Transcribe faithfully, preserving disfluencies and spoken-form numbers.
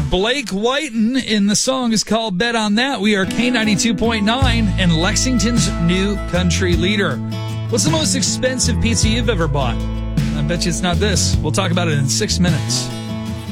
Blake Whiten, and the song is called Bet on That. We are K ninety-two point nine and Lexington's new country leader. What's the most expensive pizza you've ever bought? I bet you it's not this. We'll talk about it in six minutes.